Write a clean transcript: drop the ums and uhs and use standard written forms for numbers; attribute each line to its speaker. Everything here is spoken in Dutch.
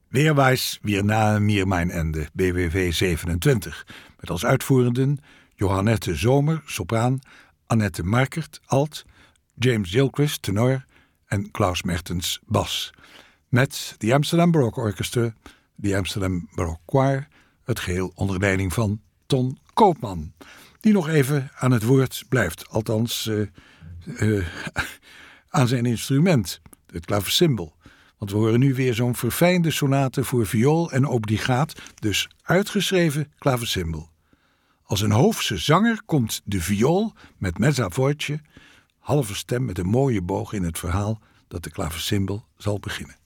Speaker 1: Wer weiß, wir nahe mir mein Ende, BWV 27. Met als uitvoerenden Johannette Zomer, sopraan, Annette Markert, alt, James Gilchrist, tenor en Klaus Mertens, bas. Met de Amsterdam Baroque Orchestra, de Amsterdam Baroque Choir, het geheel onder leiding van Ton Koopman, die nog even aan het woord blijft, althans aan zijn instrument, het klaversymbol. Want we horen nu weer zo'n verfijnde sonate voor viool en obligaat, dus uitgeschreven klaversymbol. Als een hoofdse zanger komt de viool met mezza voce, halve stem met een mooie boog in het verhaal dat de klaversymbol zal beginnen.